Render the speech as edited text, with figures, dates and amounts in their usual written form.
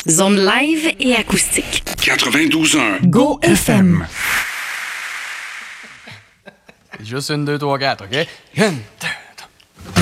Zone live et acoustique. 92.1 Go FM. Juste 1, 2, 3, 4, OK? 1, 2,